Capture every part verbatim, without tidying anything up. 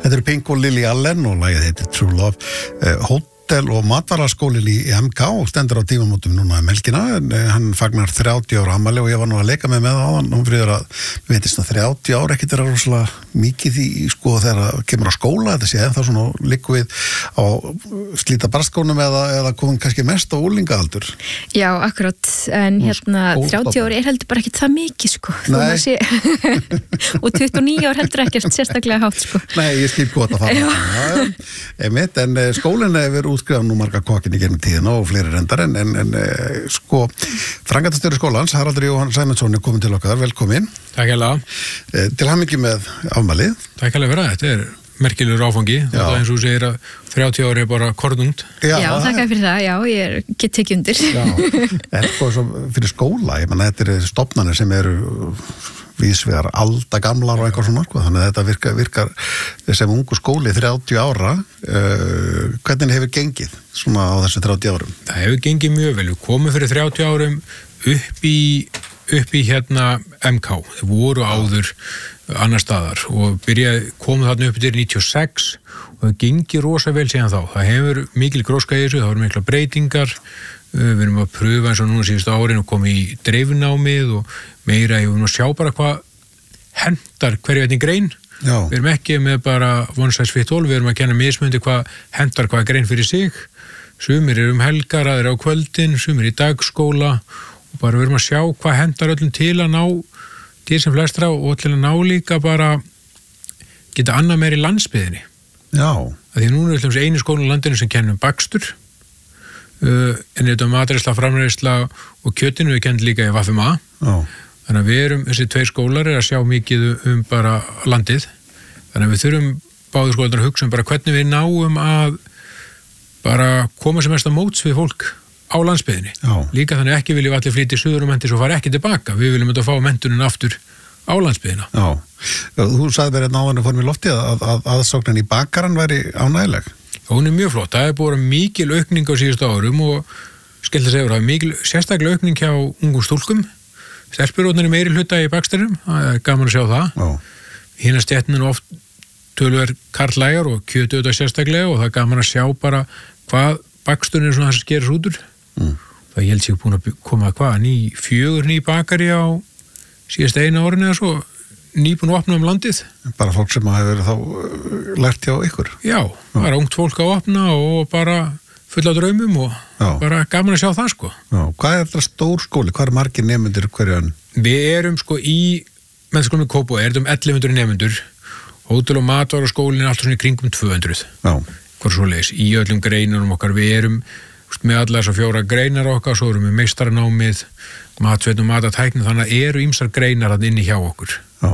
Þetta eru Pink og Lily Allen og lagið heitir True Love. Uh, Hótel- og matvaraskólinn í M K stendur á tímamótum núna um helgina, en uh, hann fagnar þrjátíu ára afmæli og ég var nú að leika með með á hann og friður að við veitum svona þrjátíu ára ekkert er að rosalega mikið í sko þegar kemur á skóla, þetta sé en það svona liggur við á slíta barskónum eða, eða komum kannski mest á úlingaaldur. Já, akkurat, en hérna þrjátíu ári er heldur bara ekki það mikið sko. Sé... og tuttugu og níu ár heldur ekkert sérstaklega hátt sko. Nei, ég skil gott að fara. Einmitt, en skólinn hefur útskrifað nú marga kokkin í gegnum tíðina og fleiri reyndar, en, en, en sko, framkvæmdastjóri skólans, Haraldur Jóhann Sæmundsson er komin til okkar, velkomin. Takk hérlega. Til hamingju með afmælið. Takk hérlega fyrir það, þetta er merkilegur áfangi, þetta er eins og segir að þrjátíu ári er bara kornungt. Já, já takk fyrir það, já, ég er get tekið undir. Já, en sko fyrir skóla, ég menna þetta er stofnanir sem eru vísvegar alda gamlar og eitthvað svona, þannig að þetta virkar, virkar sem ungu skóli þrjátíu ára, uh, hvernig hefur gengið svona á þessu þrjátíu árum? Það hefur gengið mjög vel, við komum fyrir þrjátíu árum upp í, upp í hérna M K, þeir voru áður annar staðar og byrjaði, komum þarna upp til níutíu og sex og það gengið rosa vel síðan þá, það hefur mikil gróska í þessu, það voru mikla breytingar, við erum að pröfa eins og núna síðustu árin og koma í dreifnámið og meira, ég vil sjá bara hvað hendar hverju veitin grein. Já. Við erum ekki með bara one size fit all, við erum að kenna mismundi hvað hendar hvað grein fyrir sig, sumir er um helgar, aðrir á kvöldin, sumir í dagskóla og bara við erum að sjá hvað hendar öllum til að ná til sem flestra og til að ná líka bara geta annað meir í landsbyðinni. Já. Því að núna er alltaf einu skólinn á landinu sem kennum bakstur, Uh, en þetta matræsla, framræsla og kjötinu við kennum líka í V M A. Já. Þannig að við erum, þessi tveir skólar er að sjá mikið um bara landið, þannig að við þurfum báður skólarnar að hugsa um bara hvernig við náum að bara koma sem mest að móts við fólk á landsbyðinni. Já. Líka þannig ekki viljum allir flytja í suður og mentis og fara ekki tilbaka, við viljum þetta fá mentunin aftur á landsbyðina. Já, þú sagði verið náðan að fórum í lofti að, að, að aðsóknin í bakaran væri ánægileg. Hún er mjög flott, það er búin mikil aukning á síðustu árum og skemmt að segja, það er mikil sérstaklega aukning hjá ungum stúlkum, stelpurótnar er meiri hluta í bakstærum, það er gaman að sjá það. Já. Hina stéttin oft tölver karlægar og kjötu þetta sérstaklega og það er gaman að sjá bara hvað baksturinn er svona það sem skerir út úr. Mm. Það ég held sér búin að koma hvað, ný, fjögur ný bakari á síðast eina árin eða svo, nýbúin að opna um landið. Bara fólk sem hafa verið þá lært hjá ykkur? Já, bara ungt fólk að opna og bara fulla draumum og Já. Bara gaman að sjá það sko. Já, hvað er þetta stór skóli? Hvað er margir nemendur hverju hann? Við erum sko í mennskólinn í Kópavogi, erum ellefu hundruð nemendur, hótel og matvaraskólinn er alltaf svona í kringum tvö hundruð. Já. Hvað svo leis, í öllum greinunum okkar, við erum með alla þessar fjóra greinar okkar, svo erum við meistaranámið, matsveit og matatækni, þannig að eru ýmsar greinar að inni hjá okkur. Já.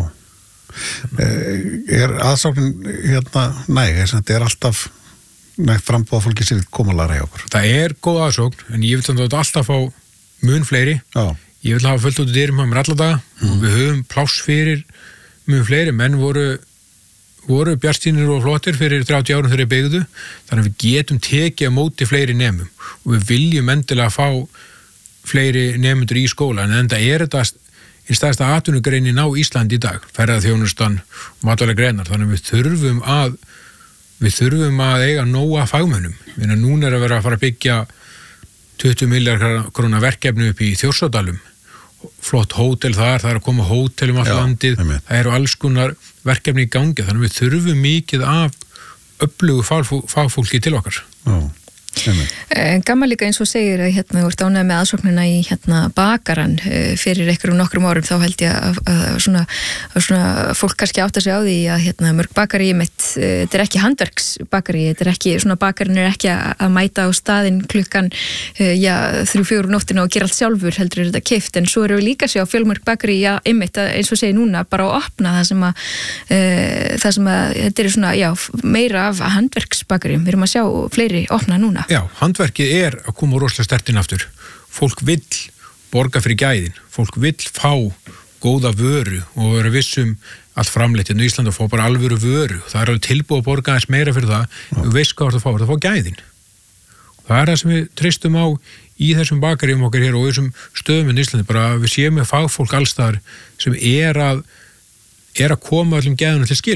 Er aðsóknin hérna næg, þetta er alltaf nægt frambúða fólki sem vil koma að læra hjá okkur? Það er góð aðsókn, en ég vil þannig að alltaf fá mun fleiri. Já. Ég vil hafa fullt út í dyrum hjá mér alla daga mm. og við höfum pláss fyrir mun fleiri, menn voru voru bjartstínir og flottir fyrir þrjátíu árum þegar byggðu, þannig að við getum tekið á móti fleiri nemum og við viljum endilega fá fleiri nemendur í skóla, en enda er þetta einn stærsta atvinnugreinin á Íslandi í dag, ferðaþjónustan og matvælega greinar, þannig að við þurfum að við þurfum að eiga nóga fagmönnum. Við erum núna er að vera að fara að byggja tuttugu milljarða króna verkefni upp í Þjórsárdalum, flott hótel þar, það er að koma hótel um allt landið, það eru alls konar verkefni í gangi, þannig að við þurfum mikið af öflugu fagfólki til okkar. Já. Gaman líka eins og segir að hérna þú ert ánægð með aðsóknina í hérna bakaran fyrir einhverjum nokkrum árum, þá held ég að, að, svona, að svona fólk kannski átta sig á því að hérna mörg bakari mitt, þetta er ekki handverksbakari, þetta er ekki, svona bakarin er ekki að mæta á staðinn klukkan já, þrjú, fjögur nóttina og gera allt sjálfur, heldur er þetta keypt, en svo eru við líka sjá fjölmörg bakari, já, einmitt eins og segir núna, bara að opna það sem að e, það sem að, þetta er svona, já, meira af handverksbakari, við erum að sjá fleiri opna núna. Já, handverkið er að koma rosalega stertinn aftur. Fólk vill borga fyrir gæðin, fólk vill fá góða vöru og vera vissum allt framleitt í Íslandi og fá bara alvöru vöru. Það er alveg tilbúið að borga aðeins meira fyrir það, við veist hvað það fá, það fá gæðin. Það er það sem við treystum á í þessum bakaríum okkar hér og þessum stöðum í Íslandi, bara við séum með fagfólk allstaðar sem er að, er að koma öllum gæðunum til skila.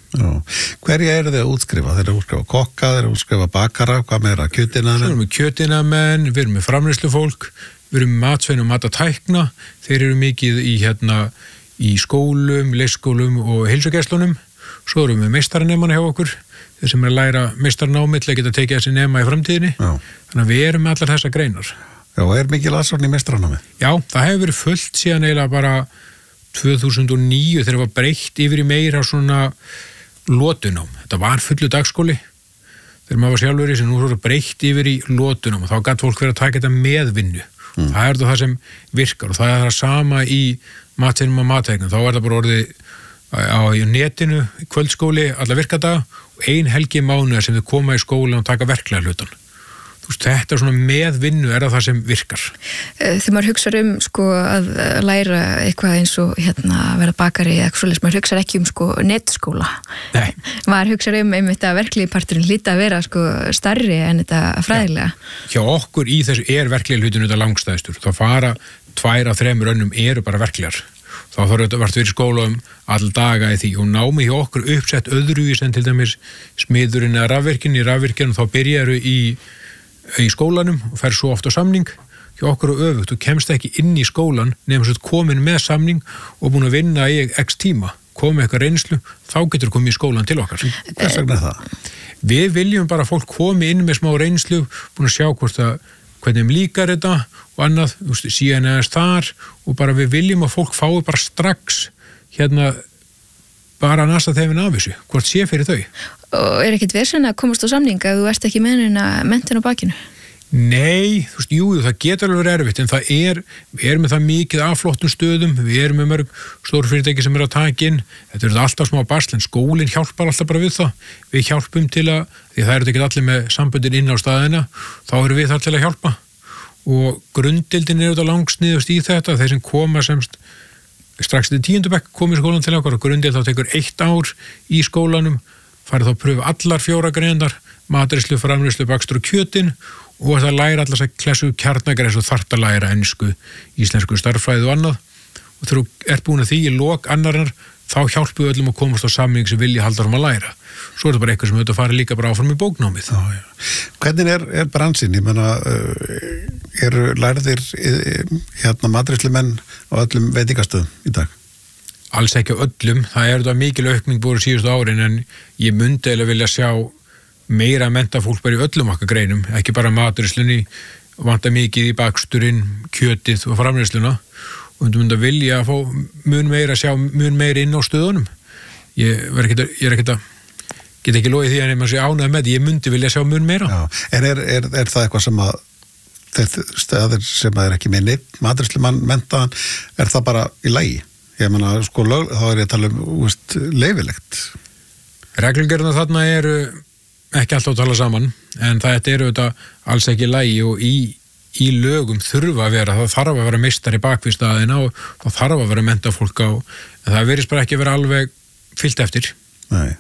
Já. Hverja eru þið að útskrifa? Þeir eru að útskrifa kokka, þeir eru að útskrifa bakara, hvað meira, kjötinamenn? Við erum með kjötinamenn, við erum með framleiðslufólk, við erum með matsvein og matatækna, þeir eru mikið í, hérna, í skólum, leikskólum og heilsugæslunum, svo erum við meistaranemana hjá okkur, þeir sem er að læra meistarnámi til að geta tekið þessi nema í framtíðinni, Já. Þannig að við erum með allar þessa greinar. Já, og er mikil aðsókn í meistaranámi? Já, það hefur verið fullt síðan eiginlega bara tvö þúsund og níu þegar það var breytt yfir í meira svona lotunám. Þetta var fullu dagskóli þegar maður var sjálfur í sem nú er breytt yfir í lotunám og þá gæti fólk verið að taka þetta með vinnu. Mm. Það er það sem virkar og það er það sama í mateinum og matæknum. Þá er það bara orðið á netinu, kvöldskóli, alla virkadaga og ein helgi mánuðar sem þau koma í skóla og taka verklega hlutan. Þetta er svona með vinnu, er það það sem virkar? Þegar maður hugsa um sko að læra eitthvað eins og hérna vera bakari eða eitthvað svolítið, maður hugsa ekki um sko netskóla. Nei. Maður hugsa um einmitt að verklegi parturinn hlýta að vera sko starri en þetta fræðilega. Já. Hjá okkur í þessu er verklegi hlutinu þetta langstæðstur. Það fara tvær af þremur önnum eru bara verklegar. Þá þarf þetta vart verið skóla um all daga í því og námi hjá okkur uppsett öðruvís en til dæmis smiðurinn eða rafvirkinn. Í rafvirkinn þá byrjaru í í skólanum og fer svo oft á samning hjá okkur og öfugt, þú kemst ekki inn í skólan nefnum svo komin með samning og búin að vinna í x tíma komið eitthvað reynslu, þá getur komið í skólan til okkar. Hvers vegna það? Við viljum bara að fólk komi inn með smá reynslu, búin að sjá hvort að hvernig þeim líkar þetta og annað, þú veist, síðan eðast þar og bara við viljum að fólk fái bara strax hérna bara næsta þefin af þessu, hvort sé fyrir þau. Og er ekkit verið að komast á samning að þú ert ekki með henni mentin á bakinu? Nei, þú veist, jú, það getur alveg erfitt, en það er, við erum með það mikið af flottum stöðum, við erum með mörg stór fyrirtæki sem er að taka inn, þetta er alltaf smá basl, en skólinn hjálpar alltaf bara við það, við hjálpum til að, því það eru ekki allir með samböndin inn á staðina, þá erum við þar til að hjálpa og grunddeildin er auðvitað langsniðust í þetta, þeir sem koma semst strax til tíundu bekk komið skólan til okkar og grunddeild þá tekur eitt ár í skólanum, farið þá að pröfu allar fjóra greinarnar, matreiðslu, framleiðslu, bakstur og kjötin og það læra allar þess að klessu kjarnagreins og þarft að læra ensku, íslensku, starffræði og annað og þegar þú ert búin að því í lok annarinnar, þá hjálpu við öllum að komast á samning sem vilja halda um að læra. Svo er þetta bara eitthvað sem auðvitað fari líka bara áfram í bóknámið. Já, já. Hvernig er, er bransinn? Ég menna, eru lærðir hérna matreiðslumenn á öllum veitingastöðum í dag? Alls ekki á öllum. Það er þetta mikil aukning búið síðustu árin en ég myndi eða vilja sjá meira mentafólk bara í öllum okkar greinum, ekki bara matreiðslunni, vanta mikið í baksturinn, kjötið og framleiðsluna og við myndum að vilja að fá mun meira að sjá mun meira inn á stöðunum. Ég, ekki, ég er ekkert að get ekki logið því að maður sé ánægð með, ég myndi vilja sjá mun meira. Já, en er, er, er það eitthvað sem að þeir stöðir sem að er ekki með neitt matreiðslumann menntaðan, er það bara í lagi? Ég menna, sko, lög, þá er ég að tala um úst, leifilegt. Reglugerðina þarna eru ekki alltaf að tala saman, en það eru þetta alls ekki í lagi og í í lögum þurfa að vera, það þarf að vera meistari bakvið staðina og það þarf að vera mentafólk á, en það verðist bara ekki að vera alveg fyllt eftir. Nei.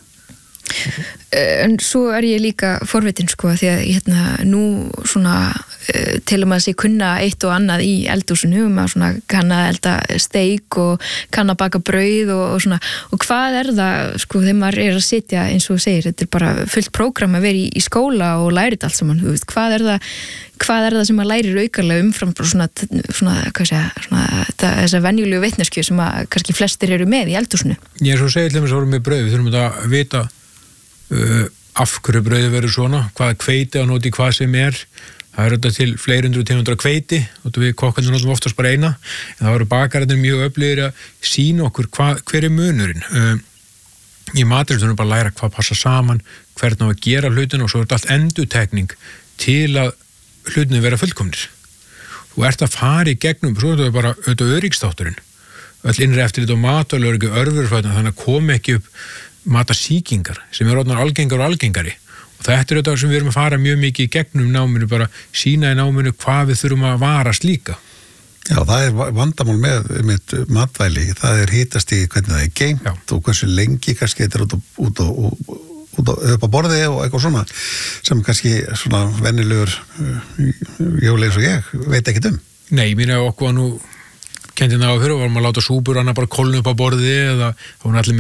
En svo er ég líka forvitin sko því að hérna nú svona til að maður sé kunna eitt og annað í eldhúsinu, maður svona kann að elda steik og kann að baka brauð og, og svona, og hvað er það sko þegar maður er að sitja eins og segir, þetta er bara fullt prógram að vera í, í skóla og læri þetta allt saman, þú veist, hvað er það hvað er það sem maður lærir aukarlega umfram svona, svona, hvað segja, svona þessa venjulegu vitneskju sem að kannski flestir eru með í eldhúsinu? Ég er svo segið til þess að voru með brauð, við þurfum að vita uh, af hverju brauði verður svona, hvaða hveiti að nota í hvað sem er, það er þetta til fleiri hundru tegundar hveiti, og við kokkarnir notum oftast bara eina, en það voru bakararnir mjög öflugir að sýna okkur hva, hver er munurinn. Uh, í matreiðslu þurfum bara að læra hvað passa saman, hvernig á að gera hlutin og svo er þetta allt endurtekning til að hlutinu vera fullkomnir. Þú ert að fara í gegnum, svo er þetta bara auðvitað öryggstátturinn. Öll innri eftirlit og matvælöryggi örfurfötna, þannig að komi ekki upp matasýkingar sem er orðnar algengar og algengari. Og þetta er þetta sem við erum að fara mjög mikið í gegnum náminu, bara sína í náminu hvað við þurfum að varast líka. Já, það er vandamál með, með matvæli, það er hitast í hvernig það er geimt og hversu lengi kannski þetta er út og, út og, og út upp á borði og eitthvað svona sem kannski svona vennilegur jóli eins og ég veit ekkert um. Nei, mín er okkur nú kendin á að fyrir og varum að láta súpur annað bara kólna upp á borði eða þá var allir með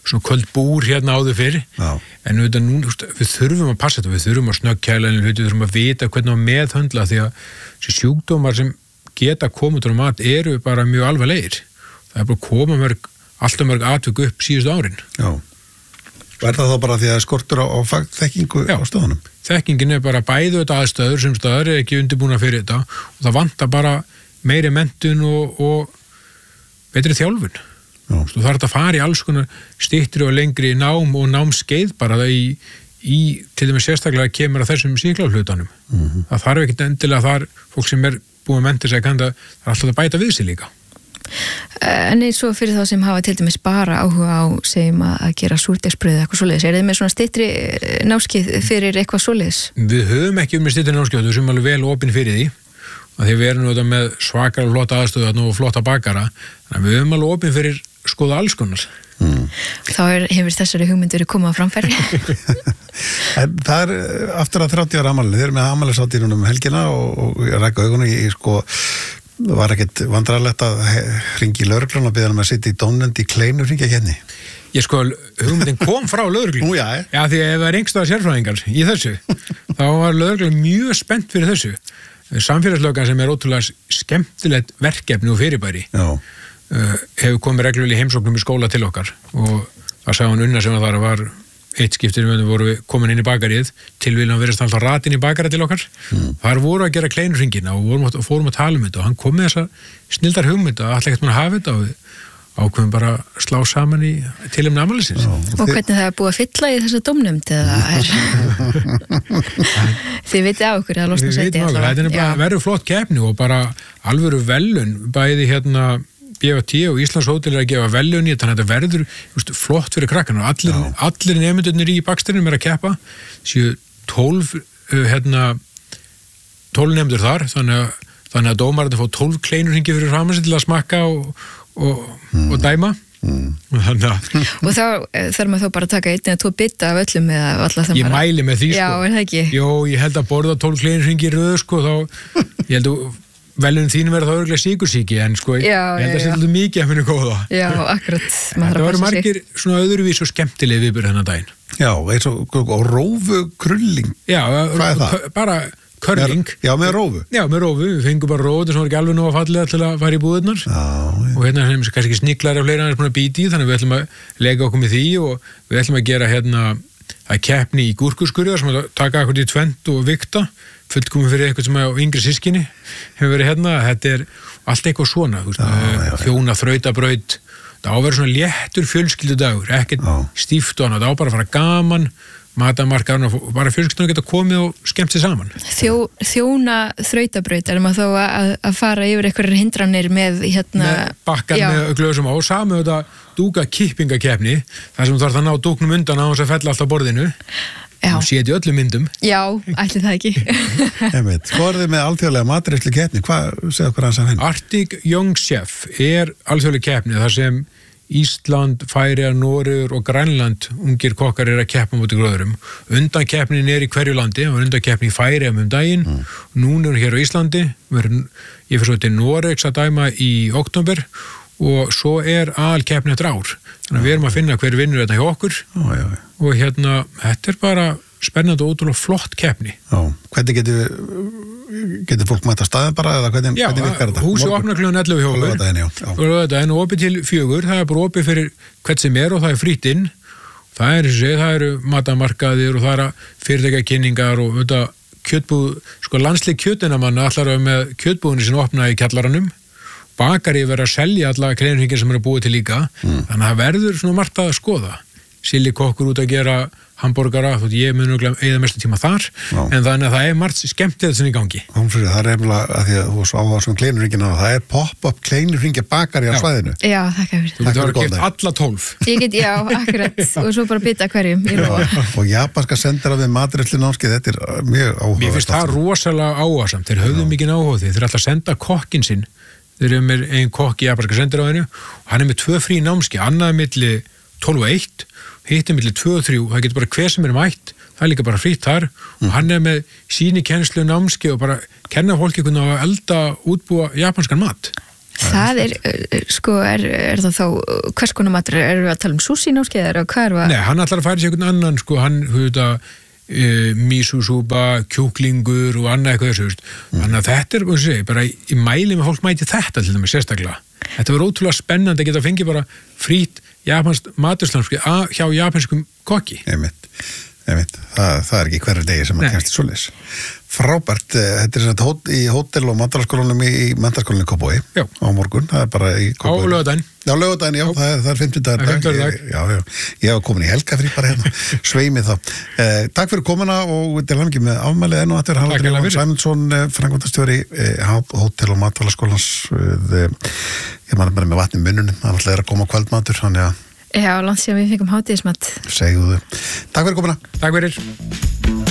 svona köld búr hérna áður fyrr Já. en við, nú, við þurfum að passa þetta, við þurfum að snöggkæla en við þurfum að vita hvernig að meðhöndla því að þessi sjúkdómar sem geta komið til mat eru bara mjög alvarlegir. Það er bara að koma mörg, alltaf mörg atvik upp síðustu árin. Já. Og er það þá bara því að skortur á, á þekkingu á stöðunum? Þekkingin er bara bæðu þetta aðstöður sem stöður er ekki undirbúna fyrir þetta og það vantar bara meiri menntun og, og betri þjálfun. Það þarf þetta að fara í alls konar styttri og lengri nám og námskeið bara það í, í til dæmis sérstaklega kemur að þessum síklarhlutanum. Mm-hmm. Það þarf ekkert endilega þar fólk sem er búið að mennta sig að kanda, það er alltaf að bæta við sig líka. En eins og fyrir þá sem hafa til dæmis bara áhuga á segjum að gera súrdegsbrauð eitthvað svoleiðis, er þið með svona styttri námskeið fyrir eitthvað svoleiðis? Við höfum ekki um með styttri námskeið, við sem alveg vel opin fyrir því að því við erum þetta með svakar og flotta aðstöðu og flotta bakara, þannig að við höfum alveg opin fyrir skoða alls konar. Mm. Þá er, hefur þessari hugmynd verið komað á framfæri. En það er aftur að þrjátíu ára afmæli, þið erum með afmælishátíðin um helgina og, og ég rækka augunum í sko það var ekkert vandræðilegt að hringi í lögregluna og biðja hann að sitja í dómnefnd í Kleinu hringja hérna. Ég sko, hugmyndin kom frá lögreglunni. Nú, já. Já, því ef það er einhverstaðar sérfræðingar í þessu, þá var lögreglunni mjög spennt fyrir þessu. Samfélagslöggan sem er ótrúlega skemmtilegt verkefni og fyrirbæri uh, hefur komið reglulega í heimsóknum í skóla til okkar og það sagði hann Unna sem að það var eitt skiptir með voru við komin inn í bakarið tilvíðan að verðast alltaf ratin í bakarið til okkar mm. þar voru að gera kleinurhringina og vorum að, fórum að tala um þetta og hann kom með þessa snildar hugmynd að alltaf ekkert mann hafa þetta og við ákveðum bara að slá saman í tilumni afmælisins. Og hvernig það er búið að fylla í þessa dómnefnd eða er þið vitið á okkur að losna sæti allavega. Þetta er bara verður flott keppni og bara alvöru velun bæði hérna B V T og Íslands Hótel er að gefa velunni þannig að þetta verður just, flott fyrir krakkana og allir, allir nefndurnir í bakstrinum er að keppa séu tólf uh, hérna tólf nefndur þar þannig að, þannig að dómarinn fá tólf kleinurhringi fyrir framan sig til að smakka og, og, mm. og dæma mm. og, og þá þarf maður þá bara að taka einn eða tvo bita af öllum eða alltaf það ég bara mæli með því sko. Já, er það ekki? Jó, ég held að borða tólf kleinurhringi í röð sko þá ég held að velun þín verður þá örgulega síkursíki en sko já, ég held að já, setja mikið að finna góða. Já, akkurat. Það var margir svona öðruvís og skemmtileg viðbyrð þennan daginn. Já, eins og, og rófu krulling. Já, hvað er það? Bara körling. Já, með rófu. Já, með rófu. Við fengum bara rófu sem var ekki alveg nóg að fallega til að fara í búðurnar. Já, já. Og hérna sem kannski ekki sniglar af fleira en er búin að bíti í þannig að við ætlum að lega okkur með því og við ætlum að gera hérna að keppni í gúrkuskurðar sem að taka eitthvað í tvent og vikta fullkomið fyrir eitthvað sem á yngri sískinni hefur verið hérna, þetta er allt eitthvað svona, þú veist, þjóna þrautabraut, það á að vera svona léttur fjölskyldudagur, ekkert stíft og annað, það á bara að fara gaman matamarkaðan og bara fjölskyldunar geta komið og skemmt sér saman. Þjó, þjóna þrautabraut, er maður þá að, að fara yfir einhverjar hindranir með hérna... Með bakkan með glöðsum á, samu þetta dúka kippingakeppni, þar sem þú þarf að ná dúknum undan á þess að fella alltaf borðinu. Já. Þú séð í öllum myndum. Já, ætli það ekki. Einmitt. Hvað er þið með alþjóðlega matreiðslu keppni? Hvað segja okkur hans að henni? Arctic Young Chef er alþjóðlega keppni þar sem Ísland, Færeyjar, Noregur og Grænland ungir kokkar er að keppa mútið gróðurum. Undan keppnin er í hverju landi og undan keppni í Færeyjum um daginn. Mm. Núna er hér á Íslandi. Ég fyrir svo til Noregs að dæma í október og svo er aðalkeppni eftir ár. Þannig að við erum að finna hver vinnur þetta hjá okkur já, já, já. og hérna, þetta er bara spennandi og ótrúlega flott keppni. Já, hvernig getur getur fólk mæta staðið bara eða hvernig, já, hvernig virkar þetta? Já, húsi opnar klukkan ellefu hjá okkur. Og þetta er opið til fjögur, það er bara opið fyrir hvert sem er og það er frýtt inn. Það er, segi, það eru matamarkaðir og það eru fyrirtækjakynningar og þetta kjötbúð, sko landsleik kjötinamanna allar með kjötbúðinu sem opna í kjallaranum. Bakari verður að selja alla kleinurhringir sem eru búið til líka mm. þannig að það verður svona margt að skoða Silli kokkur út að gera hambúrgara þótt ég mun nú eða mestu tíma þar Já. En þannig að það er margt skemmtilegt sem í gangi Hómsfrið, það er efnilega að því að þú svo á það sem kleinurhringina og það er pop-up kleinurhringja bakari á svæðinu Já, þakka fyrir Þú getur að kemta alla tólf Ég get, já, akkurat og svo bara bytta hverjum Og japanska sendara við matreiðslu námskeið þetta er mjög áhugavert Mér finnst það rosalega áhugasamt þeir höfðu mikið áhuga því þeir ætla að senda kokkin sinn þeir eru með einn kokk í japanska sendara á hennu og hann er með tvö frí námskeið annað milli tólf og eitt hitt er milli tvö og þrjú það getur bara hver sem er mætt það er líka bara frýtt þar mm. og hann er með síni kennslu námskeið og bara kenna fólki hvernig að elda útbúa japanskan mat Það er, sko, er, er það þá, hvers konar matur, erum við að tala um sushi námskeið, eða hvað er það? Nei, hann ætlar að færa sér einhvern annan, sko, hann, þú veit að, Uh, mísúsúpa, kjúklingur og annað eitthvað þessu, mm. þannig að þetta er sé, bara í mæli með fólk mæti þetta til dæmis sérstaklega. Þetta verður ótrúlega spennandi að geta að fengi bara frít japansk maturslanski hjá japanskum kokki. Einmitt, einmitt. Það, það er ekki hverju degi sem að kemst í svoleiðis. Frábært, þetta er svona í hótel- og menntaskólanum í menntaskólanum í Kópavogi á morgun, það er bara í Kópavogi. Á laugardaginn. Já, laugardaginn, já, það er, það er fimmtudagur dag. fimmtudagur dag. Já, já, ég hef komin í helgafrí bara hérna, sveimi þá. Eh, takk fyrir komuna og til hamingju með afmælið enn og aftur. Haraldur Jóhann Sæmundsson, framkvæmdastjóri eh, hótel- og matvælaskólans. Eh, ég man bara með vatni í munnunum, það er alltaf að koma kvöldmatur, þannig að Já, langt síðan við fengum hátíðismat. Segðu þau. Takk fyrir komuna. Takk fyrir.